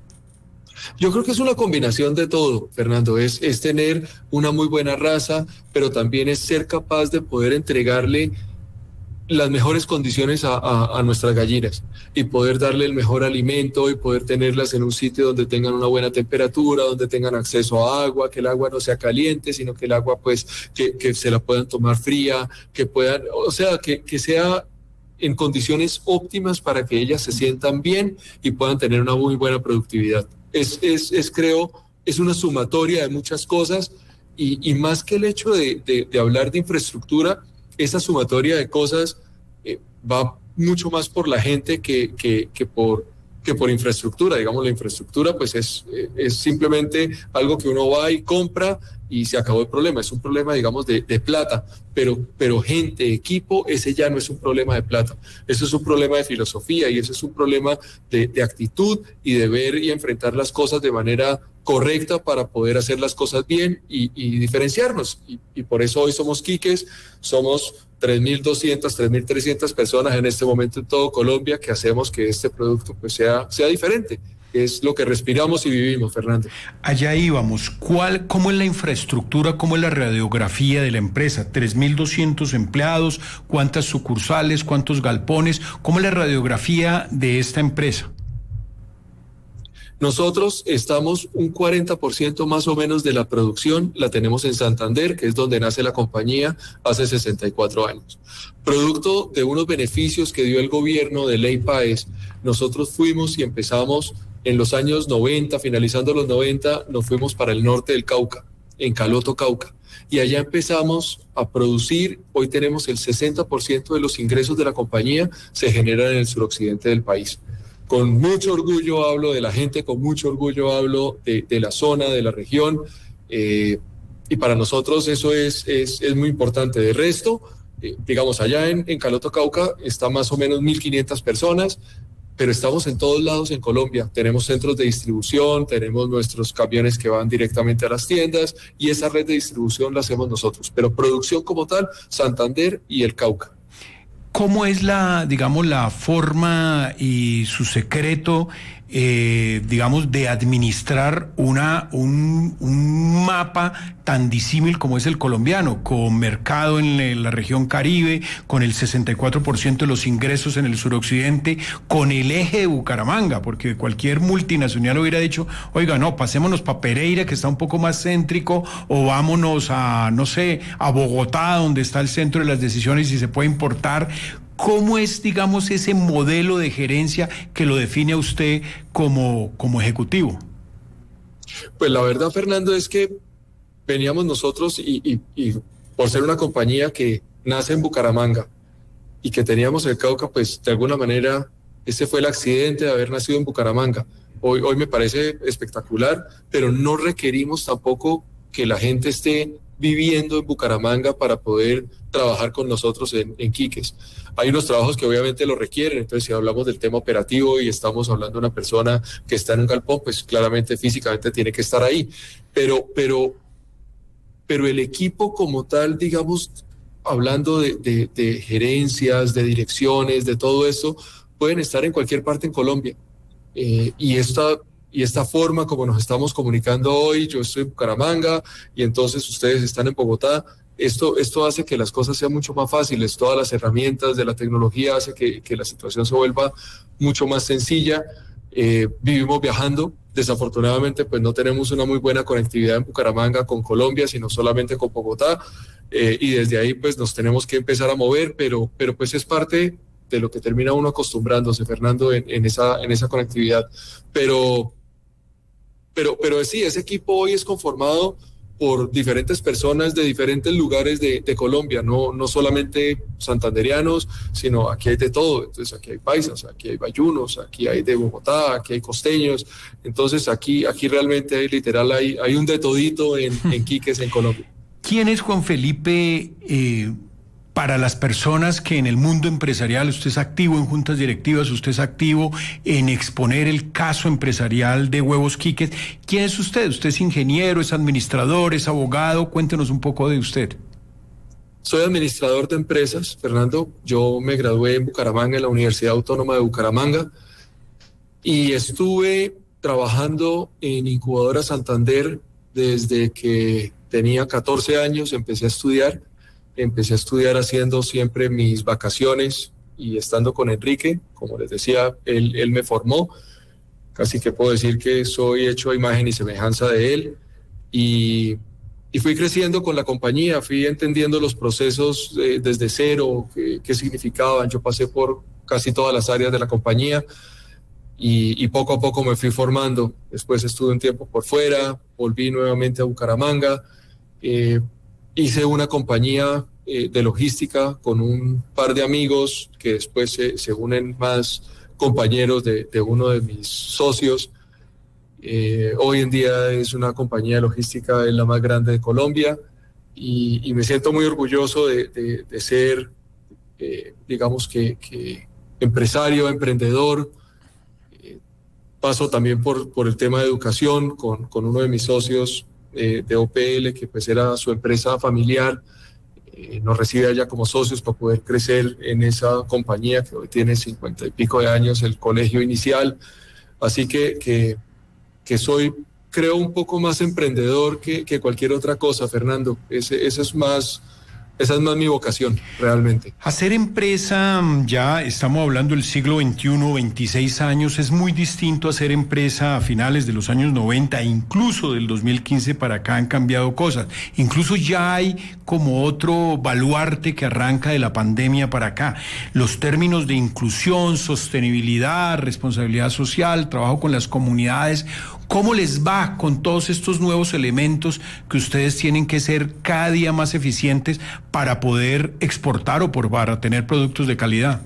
C: Yo creo que es una combinación de todo, Fernando. Es, es tener una muy buena raza, pero también es ser capaz de poder entregarle las mejores condiciones a, a, a nuestras gallinas, y poder darle el mejor alimento, y poder tenerlas en un sitio donde tengan una buena temperatura, donde tengan acceso a agua, que el agua no sea caliente, sino que el agua, pues, que, que se la puedan tomar fría, que puedan, o sea, que, que sea en condiciones óptimas para que ellas se sientan bien y puedan tener una muy buena productividad. Es, es, es creo, es una sumatoria de muchas cosas, y, y más que el hecho de, de, de hablar de infraestructura, esa sumatoria de cosas eh, va mucho más por la gente que, que, que, por, que por infraestructura. Digamos, la infraestructura pues es, es simplemente algo que uno va y compra y se acabó el problema. Es un problema, digamos, de, de plata, pero, pero gente, equipo, ese ya no es un problema de plata. Eso es un problema de filosofía, y eso es un problema de, de actitud y de ver y enfrentar las cosas de manera correcta para poder hacer las cosas bien y, y diferenciarnos. Y, y por eso hoy somos quiques, somos tres mil doscientas, tres mil trescientas personas en este momento en todo Colombia, que hacemos que este producto pues sea, sea diferente. Es lo que respiramos y vivimos, Fernando.
B: Allá íbamos. ¿Cuál, cómo es la infraestructura, cómo es la radiografía de la empresa? tres mil doscientos empleados, ¿cuántas sucursales, cuántos galpones? ¿Cómo es la radiografía de esta empresa?
C: Nosotros estamos un cuarenta por ciento más o menos de la producción, la tenemos en Santander, que es donde nace la compañía hace sesenta y cuatro años. Producto de unos beneficios que dio el gobierno de Ley Páez, nosotros fuimos y empezamos en los años noventa, finalizando los noventa, nos fuimos para el norte del Cauca, en Caloto, Cauca. Y allá empezamos a producir. Hoy tenemos el sesenta por ciento de los ingresos de la compañía se generan en el suroccidente del país. Con mucho orgullo hablo de la gente, con mucho orgullo hablo de, de la zona, de la región, eh, y para nosotros eso es, es, es muy importante. De resto, eh, digamos, allá en, en Caloto, Cauca, está más o menos mil quinientas personas, pero estamos en todos lados en Colombia. Tenemos centros de distribución, tenemos nuestros camiones que van directamente a las tiendas, y esa red de distribución la hacemos nosotros. Pero producción como tal, Santander y el Cauca.
B: ¿Cómo es la, digamos, la forma y su secreto, eh, digamos, de administrar una, un, un mapa tan disímil como es el colombiano, con mercado en la región Caribe, con el sesenta y cuatro por ciento de los ingresos en el suroccidente, con el eje de Bucaramanga? Porque cualquier multinacional hubiera dicho, oiga, no, pasémonos para Pereira, que está un poco más céntrico, o vámonos a, no sé, a Bogotá, donde está el centro de las decisiones y se puede importar. ¿Cómo es, digamos, ese modelo de gerencia que lo define a usted como, como ejecutivo?
C: Pues la verdad, Fernando, es que veníamos nosotros y, y, y por ser una compañía que nace en Bucaramanga y que teníamos el Cauca, pues de alguna manera ese fue el accidente de haber nacido en Bucaramanga. Hoy, hoy me parece espectacular, pero no requerimos tampoco que la gente esté viviendo en Bucaramanga para poder trabajar con nosotros en, en Quiques. Hay unos trabajos que obviamente lo requieren, entonces si hablamos del tema operativo y estamos hablando de una persona que está en un galpón, pues claramente físicamente tiene que estar ahí, pero, pero, pero el equipo como tal, digamos, hablando de, de, de gerencias, de direcciones, de todo eso, pueden estar en cualquier parte en Colombia. Eh, y esta... Y esta forma como nos estamos comunicando hoy, yo estoy en Bucaramanga y entonces ustedes están en Bogotá, esto, esto hace que las cosas sean mucho más fáciles, todas las herramientas de la tecnología hace que, que la situación se vuelva mucho más sencilla. Eh, vivimos viajando, desafortunadamente pues no tenemos una muy buena conectividad en Bucaramanga con Colombia, sino solamente con Bogotá, eh, y desde ahí pues nos tenemos que empezar a mover, pero, pero pues es parte de lo que termina uno acostumbrándose, Fernando, en, en, esa, en esa conectividad. Pero... Pero, pero sí, ese equipo hoy es conformado por diferentes personas de diferentes lugares de, de Colombia, no, no solamente santanderianos, sino aquí hay de todo. Entonces aquí hay paisas, aquí hay bayunos, aquí hay de Bogotá, aquí hay costeños. Entonces aquí, aquí realmente hay, literal hay, hay un de todito en, en Quiques, en Colombia.
B: ¿Quién es Juan Felipe eh, para las personas que en el mundo empresarial, usted es activo en juntas directivas, usted es activo en exponer el caso empresarial de Huevos Quiques? ¿Quién es usted? ¿Usted es ingeniero, es administrador, es abogado? Cuéntenos un poco de usted.
C: Soy administrador de empresas, Fernando. Yo me gradué en Bucaramanga, en la Universidad Autónoma de Bucaramanga, y estuve trabajando en Incubadora Santander desde que tenía catorce años, empecé a estudiar. Empecé a estudiar haciendo siempre mis vacaciones y estando con Enrique, como les decía, él, él me formó, casi que puedo decir que soy hecho a imagen y semejanza de él, y, y fui creciendo con la compañía, fui entendiendo los procesos eh, desde cero, qué, qué significaban. Yo pasé por casi todas las áreas de la compañía y, y poco a poco me fui formando. Después estuve un tiempo por fuera, volví nuevamente a Bucaramanga, eh, hice una compañía eh, de logística con un par de amigos que después se, se unen más compañeros de, de uno de mis socios. Eh, hoy en día es una compañía de logística, es la más grande de Colombia, y, y me siento muy orgulloso de, de, de ser, eh, digamos que, que empresario, emprendedor. Eh, paso también por, por el tema de educación con, con uno de mis socios Eh, de O P L, que pues era su empresa familiar. Eh, nos recibe allá como socios para poder crecer en esa compañía que hoy tiene cincuenta y pico de años, el colegio inicial. Así que, que, que soy, creo, un poco más emprendedor que, que cualquier otra cosa, Fernando. Ese, ese es más... Esa es más mi vocación, realmente.
B: Hacer empresa, ya estamos hablando del siglo veintiuno, veintiséis años, es muy distinto a hacer empresa a finales de los años noventa, e incluso del dos mil quince para acá han cambiado cosas. Incluso ya hay como otro baluarte que arranca de la pandemia para acá. Los términos de inclusión, sostenibilidad, responsabilidad social, trabajo con las comunidades. ¿Cómo les va con todos estos nuevos elementos que ustedes tienen que ser cada día más eficientes para poder exportar o por, para tener productos de calidad?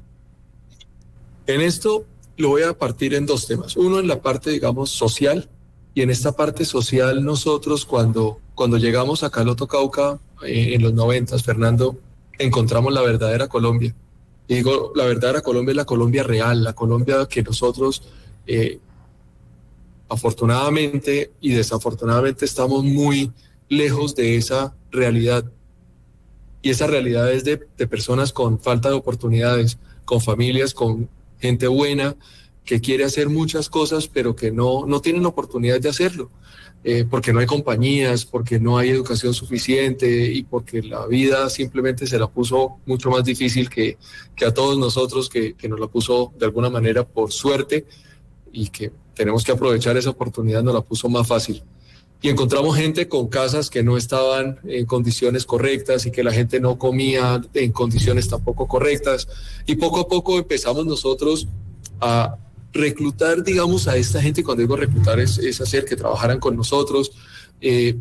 C: En esto lo voy a partir en dos temas. Uno en la parte, digamos, social, y en esta parte social nosotros cuando, cuando llegamos a Caloto, Cauca, eh, en los noventas, Fernando, encontramos la verdadera Colombia. Y digo, la verdadera Colombia es la Colombia real, la Colombia que nosotros... Eh, afortunadamente y desafortunadamente estamos muy lejos de esa realidad, y esa realidad es de, de personas con falta de oportunidades, con familias, con gente buena que quiere hacer muchas cosas pero que no, no tienen oportunidad de hacerlo, eh, porque no hay compañías, porque no hay educación suficiente y porque la vida simplemente se la puso mucho más difícil que, que a todos nosotros, que, que nos la puso de alguna manera por suerte, y que tenemos que aprovechar esa oportunidad, nos la puso más fácil. y encontramos gente con casas que no estaban en condiciones correctas y que la gente no comía en condiciones tampoco correctas, y poco a poco empezamos nosotros a reclutar, digamos, a esta gente. Cuando digo reclutar es, es hacer que trabajaran con nosotros. Eh,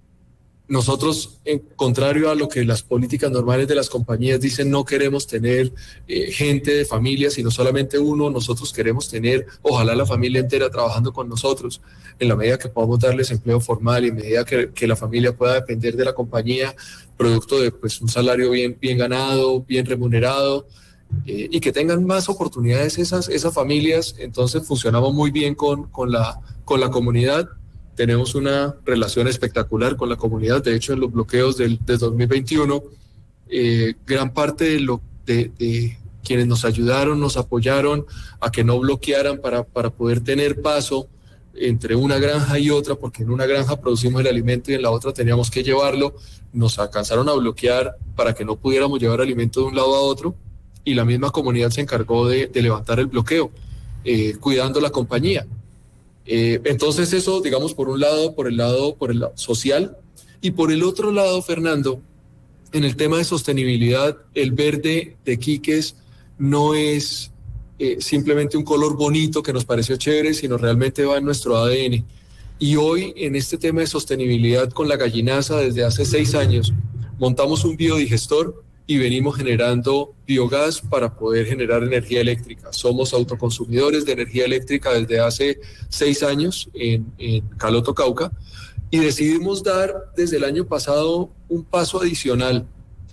C: nosotros, en contrario a lo que las políticas normales de las compañías dicen, no queremos tener eh, gente de familia, sino solamente uno. Nosotros queremos tener, ojalá, la familia entera trabajando con nosotros, en la medida que podamos darles empleo formal y en medida que, que la familia pueda depender de la compañía, producto de pues, un salario bien, bien ganado, bien remunerado, eh, y que tengan más oportunidades esas, esas familias. Entonces funcionamos muy bien con, con, la, con la comunidad. Tenemos una relación espectacular con la comunidad. De hecho, en los bloqueos del, del dos mil veintiuno, eh, gran parte de, lo, de, de quienes nos ayudaron, nos apoyaron a que no bloquearan para, para poder tener paso entre una granja y otra, porque en una granja producimos el alimento y en la otra teníamos que llevarlo. Nos alcanzaron a bloquear para que no pudiéramos llevar alimento de un lado a otro, y la misma comunidad se encargó de, de levantar el bloqueo, eh, cuidando la compañía. Eh, entonces eso, digamos, por un lado, por el lado, por el lado social, y por el otro lado, Fernando, en el tema de sostenibilidad, el verde de Quiques no es eh, simplemente un color bonito que nos pareció chévere, sino realmente va en nuestro A D N. Y hoy, en este tema de sostenibilidad con la gallinaza, desde hace seis años, montamos un biodigestor y venimos generando biogás para poder generar energía eléctrica. Somos autoconsumidores de energía eléctrica desde hace seis años en, en Caloto, Cauca, y decidimos dar desde el año pasado un paso adicional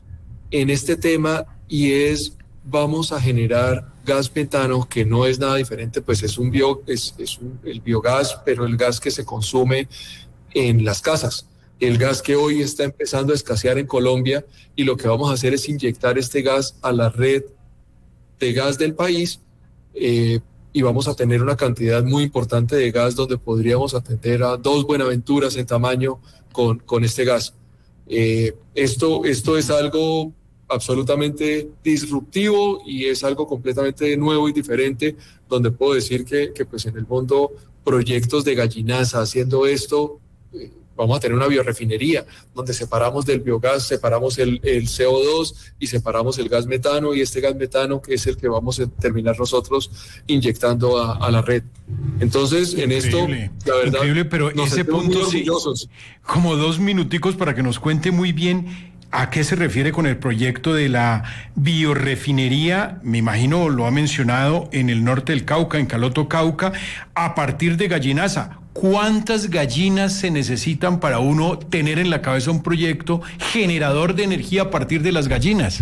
C: en este tema, y es, vamos a generar gas metano, que no es nada diferente, pues es un bio, es, es un, el biogás, pero el gas que se consume en las casas. El gas que hoy está empezando a escasear en Colombia, y lo que vamos a hacer es inyectar este gas a la red de gas del país, eh, y vamos a tener una cantidad muy importante de gas donde podríamos atender a dos Buenaventura's en tamaño con, con este gas. Eh, esto, esto es algo absolutamente disruptivo y es algo completamente nuevo y diferente, donde puedo decir que, que pues en el mundo proyectos de gallinaza haciendo esto, eh, vamos a tener una biorefinería donde separamos del biogás, separamos el, el C O dos y separamos el gas metano, y este gas metano que es el que vamos a terminar nosotros inyectando a, a la red. Entonces, en
B: Increíble,
C: esto, la verdad,
B: increíble, pero
C: nos
B: ese
C: sentimos
B: punto
C: muy
B: sí,
C: orgullosos.
B: como dos minuticos para que nos cuente muy bien a qué se refiere con el proyecto de la biorefinería. Me imagino lo ha mencionado en el norte del Cauca, en Caloto, Cauca, a partir de gallinaza. ¿Cuántas gallinas se necesitan para uno tener en la cabeza un proyecto generador de energía a partir de las gallinas?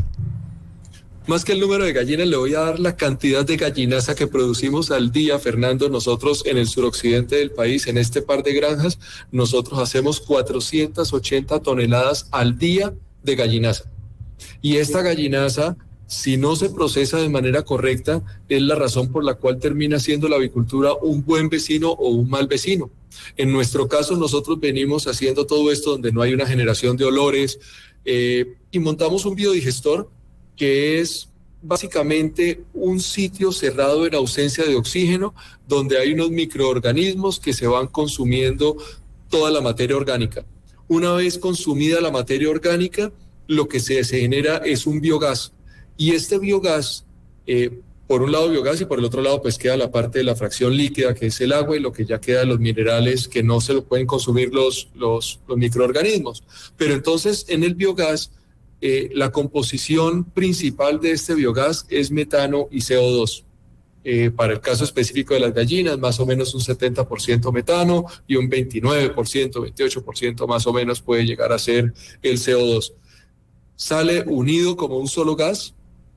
C: Más que el número de gallinas, le voy a dar la cantidad de gallinaza que producimos al día, Fernando. Nosotros en el suroccidente del país, en este par de granjas, nosotros hacemos cuatrocientas ochenta toneladas al día de gallinaza. Y esta gallinaza, si no se procesa de manera correcta, es la razón por la cual termina siendo la avicultura un buen vecino o un mal vecino. En nuestro caso, nosotros venimos haciendo todo esto donde no hay una generación de olores, eh, y montamos un biodigestor que es básicamente un sitio cerrado en ausencia de oxígeno, donde hay unos microorganismos que se van consumiendo toda la materia orgánica. Una vez consumida la materia orgánica, lo que se, se genera es un biogás. Y este biogás, eh, por un lado biogás y por el otro lado pues queda la parte de la fracción líquida, que es el agua, y lo que ya queda de los minerales que no se lo pueden consumir los, los, los microorganismos. Pero entonces en el biogás, eh, la composición principal de este biogás es metano y C O dos. Eh, para el caso específico de las gallinas, más o menos un setenta por ciento metano y un veintinueve por ciento, veintiocho por ciento más o menos puede llegar a ser el C O dos. Sale unido como un solo gas,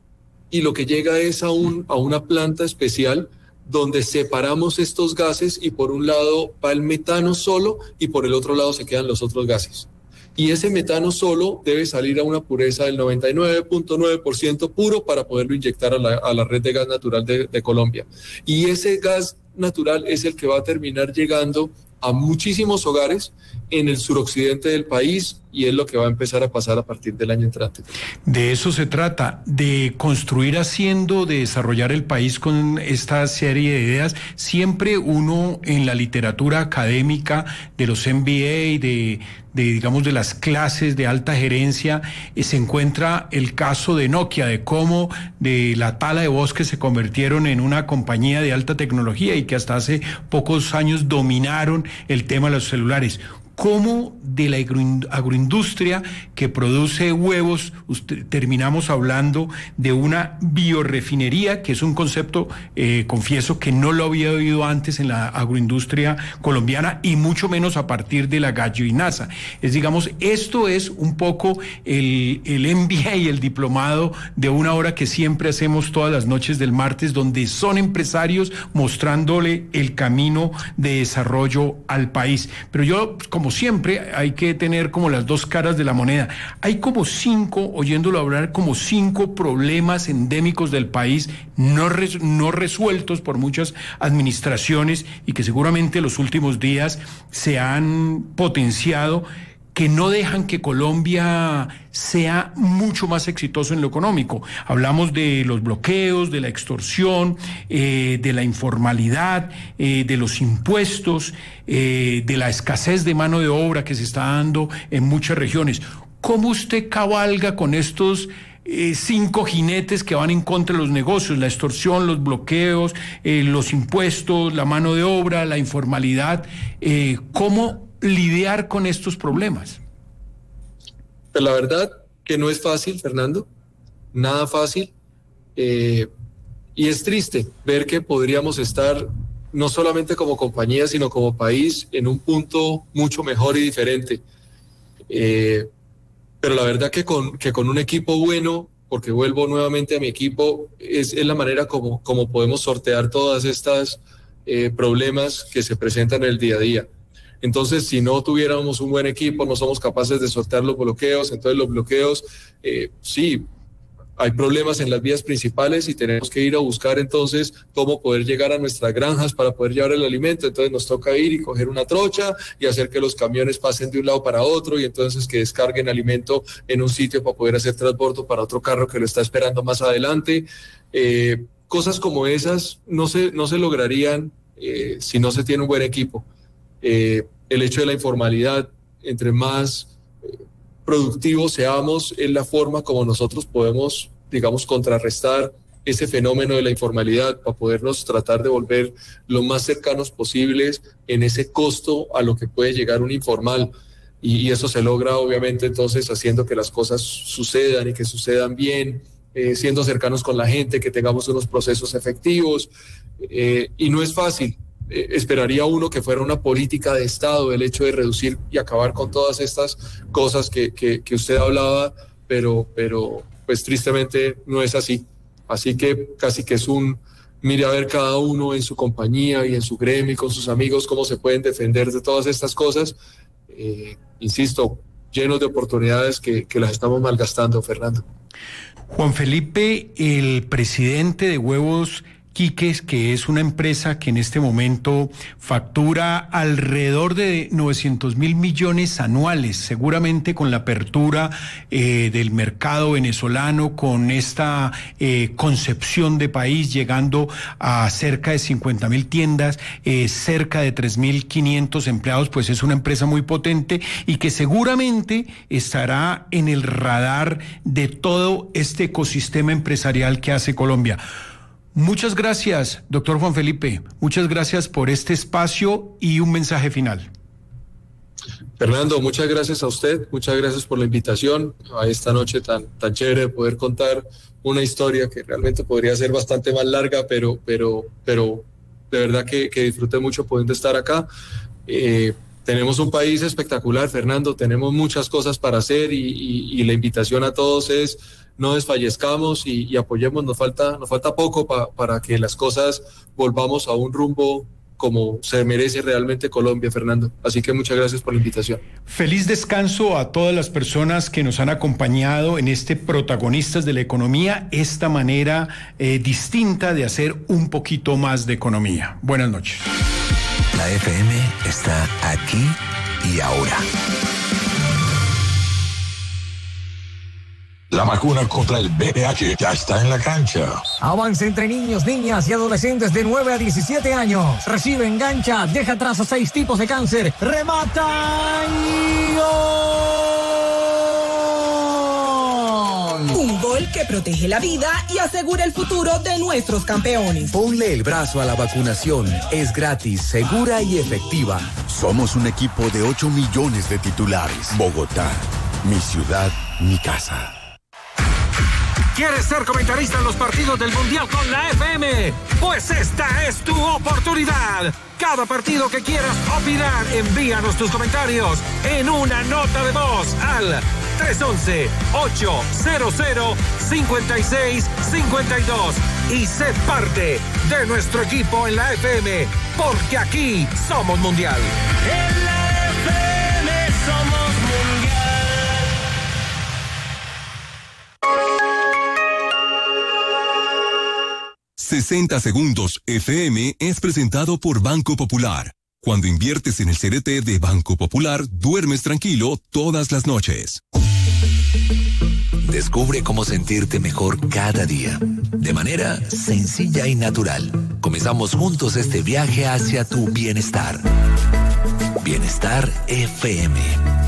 C: y lo que llega es a, un, a una planta especial donde separamos estos gases, y por un lado va el metano solo y por el otro lado se quedan los otros gases. Y ese metano solo debe salir a una pureza del noventa y nueve punto nueve por ciento puro para poderlo inyectar a la, a la red de gas natural de, de Colombia. Y ese gas natural es el que va a terminar llegando a muchísimos hogares en el suroccidente del país, y es lo que va a empezar a pasar a partir del año entrante.
B: De eso se trata, de construir haciendo, de desarrollar el país con esta serie de ideas. Siempre uno en la literatura académica de los M B A, de, de digamos de las clases de alta gerencia, eh, se encuentra el caso de Nokia, de cómo de la tala de bosques se convirtieron en una compañía de alta tecnología y que hasta hace pocos años dominaron el tema de los celulares. Cómo de la agroindustria que produce huevos usted, terminamos hablando de una biorefinería, que es un concepto, eh, confieso que no lo había oído antes en la agroindustria colombiana, y mucho menos a partir de la gallinaza. Es, digamos, esto es un poco el, el M B A y el diplomado de una hora que siempre hacemos todas las noches del martes, donde son empresarios mostrándole el camino de desarrollo al país. Pero yo, como siempre, hay que tener como las dos caras de la moneda. Hay como cinco, oyéndolo hablar, como cinco problemas endémicos del país no, res, no resueltos por muchas administraciones y que seguramente los últimos días se han potenciado, que no dejan que Colombia sea mucho más exitoso en lo económico. Hablamos de los bloqueos, de la extorsión, eh, de la informalidad, eh, de los impuestos, eh, de la escasez de mano de obra que se está dando en muchas regiones. ¿Cómo usted cabalga con estos eh, cinco jinetes que van en contra de los negocios? La extorsión, los bloqueos, eh, los impuestos, la mano de obra, la informalidad. Eh, ¿Cómo lidiar con estos problemas?
C: Pues la verdad que no es fácil, Fernando, nada fácil, eh, y es triste ver que podríamos estar no solamente como compañía, sino como país en un punto mucho mejor y diferente, eh, pero la verdad que con, que con un equipo bueno, porque vuelvo nuevamente a mi equipo, es, es la manera como, como podemos sortear todas estas eh, problemas que se presentan en el día a día. Entonces, si no tuviéramos un buen equipo, no somos capaces de sortear los bloqueos. Entonces, los bloqueos, eh, sí, hay problemas en las vías principales y tenemos que ir a buscar entonces cómo poder llegar a nuestras granjas para poder llevar el alimento. Entonces, nos toca ir y coger una trocha y hacer que los camiones pasen de un lado para otro y entonces que descarguen alimento en un sitio para poder hacer transbordo para otro carro que lo está esperando más adelante. Eh, cosas como esas no se, no se lograrían eh, si no se tiene un buen equipo. Eh, el hecho de la informalidad, entre más eh, productivos seamos, es la forma como nosotros podemos, digamos, contrarrestar ese fenómeno de la informalidad para podernos tratar de volver lo más cercanos posibles en ese costo a lo que puede llegar un informal. Y, y eso se logra, obviamente, entonces haciendo que las cosas sucedan y que sucedan bien, eh, siendo cercanos con la gente, que tengamos unos procesos efectivos. Eh, y no es fácil. Eh, esperaría uno que fuera una política de Estado el hecho de reducir y acabar con todas estas cosas que, que, que usted hablaba, pero, pero pues tristemente no es así. Así que casi que es un mire a ver cada uno en su compañía y en su gremio y con sus amigos cómo se pueden defender de todas estas cosas. Eh, insisto, llenos de oportunidades que, que las estamos malgastando, Fernando.
B: Juan Felipe, el presidente de Huevos Quiques, que es una empresa que en este momento factura alrededor de novecientos mil millones anuales, seguramente con la apertura eh, del mercado venezolano, con esta eh, concepción de país, llegando a cerca de cincuenta mil tiendas, eh, cerca de tres mil quinientos empleados, pues es una empresa muy potente y que seguramente estará en el radar de todo este ecosistema empresarial que hace Colombia. Muchas gracias, doctor Juan Felipe. Muchas gracias por este espacio y un mensaje final.
C: Fernando, muchas gracias a usted, muchas gracias por la invitación a esta noche tan, tan chévere de poder contar una historia que realmente podría ser bastante más larga, pero, pero, pero de verdad que, que disfruté mucho pudiendo estar acá. Eh, tenemos un país espectacular, Fernando, tenemos muchas cosas para hacer y, y, y la invitación a todos es no desfallezcamos y, y apoyemos, nos falta, nos falta poco pa, para que las cosas volvamos a un rumbo como se merece realmente Colombia, Fernando. Así que muchas gracias por la invitación.
B: Feliz descanso a todas las personas que nos han acompañado en este Protagonistas de la Economía, esta manera eh, distinta de hacer un poquito más de economía. Buenas noches.
A: La F M está aquí y ahora.
F: La vacuna contra el V I H ya está en la cancha.
G: Avance entre niños, niñas y adolescentes de nueve a diecisiete años. Recibe, engancha, deja atrás a seis tipos de cáncer. ¡Remata y gol!
H: Un gol que protege la vida y asegura el futuro de nuestros campeones.
I: Ponle el brazo a la vacunación. Es gratis, segura y efectiva.
J: Somos un equipo de ocho millones de titulares. Bogotá, mi ciudad, mi casa.
K: ¿Quieres ser comentarista en los partidos del Mundial con la F M? Pues esta es tu oportunidad. Cada partido que quieras opinar, envíanos tus comentarios en una nota de voz al tres once, ochocientos, cincuenta y seis cincuenta y dos y sé parte de nuestro equipo en la F M, porque aquí somos Mundial.
L: En la F M somos Mundial.
D: sesenta Segundos F M es presentado por Banco Popular. Cuando inviertes en el C D T de Banco Popular, duermes tranquilo todas las noches.
A: Descubre cómo sentirte mejor cada día, de manera sencilla y natural. Comenzamos juntos este viaje hacia tu bienestar. Bienestar F M.